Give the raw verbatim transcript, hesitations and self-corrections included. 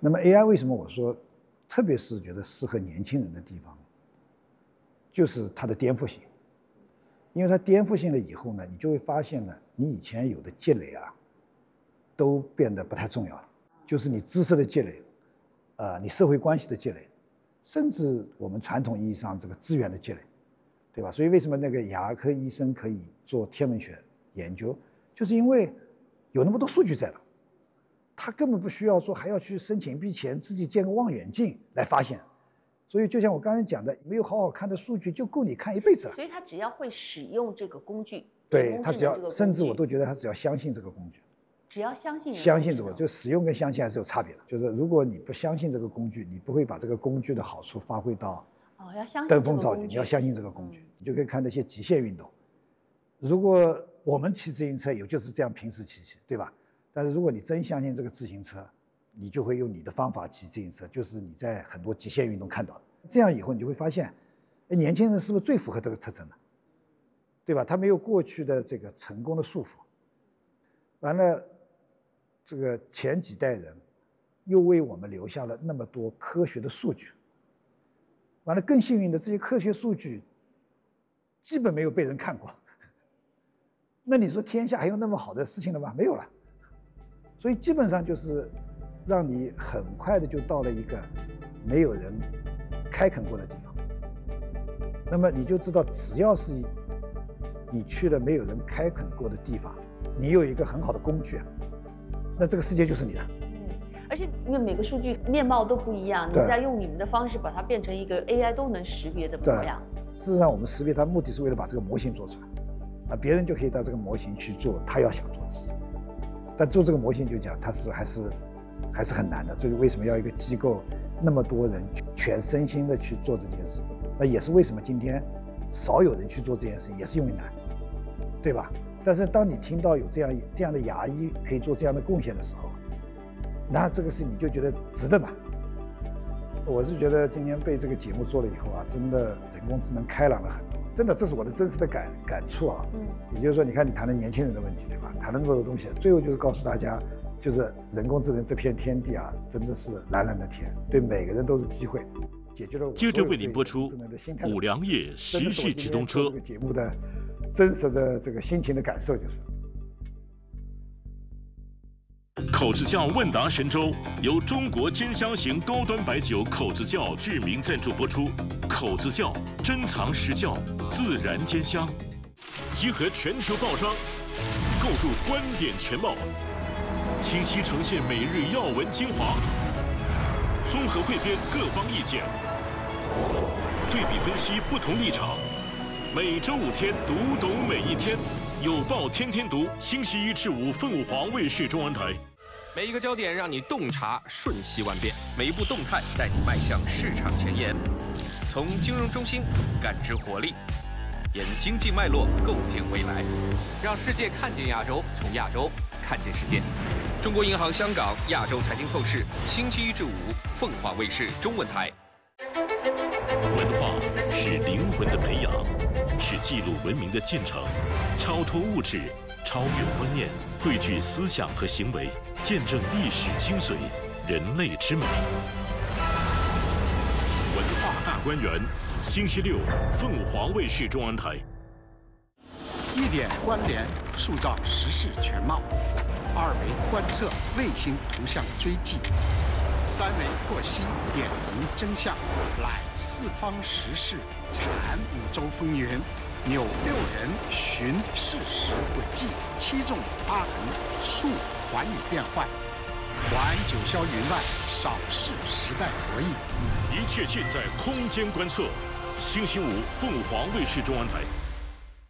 那么 A I 为什么我说，特别是觉得适合年轻人的地方，就是它的颠覆性。因为它颠覆性了以后呢，你就会发现呢，你以前有的积累啊，都变得不太重要了。就是你知识的积累，呃，你社会关系的积累，甚至我们传统意义上这个资源的积累，对吧？所以为什么那个牙科医生可以做天文学研究，就是因为有那么多数据在了。他根本不需要说还要去申请一笔钱，自己建个望远镜来发现。所以就像我刚才讲的，没有好好看的数据就够你看一辈子了。 所以他只要会使用这个工具， 对他只要，甚至我都觉得他只要相信这个工具， 只要相信相信这个，就使用跟相信还是有差别的。就是如果你不相信这个工具，你不会把这个工具的好处发挥到哦，要相信登峰造极。你要相信这个工具，你就可以看那些极限运动。如果我们骑自行车，也就是这样平时骑骑，对吧？但是如果你真相信这个自行车，你就会用你的方法骑自行车，就是你在很多极限运动看到的。这样以后你就会发现，哎，年轻人是不是最符合这个特征的，对吧？他没有过去的这个成功的束缚，完了，这个前几代人又为我们留下了那么多科学的数据，完了更幸运的这些科学数据基本没有被人看过。那你说天下还有那么好的事情了吗？没有了。所以基本上就是让你很快的就到了一个没有人开垦过的地方。那么你就知道，只要是你去了没有人开垦过的地方，你有一个很好的工具啊，那这个世界就是你的。 嗯，而且因为每个数据面貌都不一样，你再用你们的方式把它变成一个 A I 都能识别的模样。 事实上，我们识别它目的是为了把这个模型做出来，啊，别人就可以到这个模型去做他要想做的事情。但做这个模型就讲，它是还是还是很难的。这就为什么要一个机构那么多人全身心的去做这件事情？那也是为什么今天少有人去做这件事情，也是因为难，对吧？但是当你听到有这样这样的牙医可以做这样的贡献的时候，那这个事你就觉得值得嘛？我是觉得今天被这个节目做了以后啊，真的人工智能开朗了很多。真的，这是我的真实的感感触啊。嗯，也就是说，你看你谈的年轻人的问题，对吧？谈了那么多东西，最后就是告诉大家，就是人工智能这片天地啊，真的是蓝蓝的天，对每个人都是机会，解决了。 接着为您播出《五粮液时事直通车》。 这个节目的真实的这个心情的感受就是。 口子窖问答神州由中国尖香型高端白酒口子窖致名赞助播出。口子窖珍藏实窖，自然尖香，集合全球报章，构筑观点全貌，清晰呈现每日要闻精华，综合汇编各方意见，对比分析不同立场。每周五天，读懂每一天。有报天天读，星期一至五凤凰卫视中文台。 每一个焦点让你洞察瞬息万变，每一步动态带你迈向市场前沿。从金融中心感知活力，沿经济脉络构建未来，让世界看见亚洲，从亚洲看见世界。中国银行香港亚洲财经透视，星期一至五凤凰卫视中文台。 文化是灵魂的培养，是记录文明的进程，超脱物质，超越观念，汇聚思想和行为，见证历史精髓，人类之美。文化大观园，星期六凤凰卫视中文台。 一点关联，塑造时事全貌；二维观测，卫星图像追迹；三维获悉，点明真相；览四方时事，阐五洲风云；纽六人，寻事实轨迹；七纵八横，述寰宇变幻；环九霄云外，扫视时代博弈。 一切尽在空间观测。星期五凤凰卫视中文台。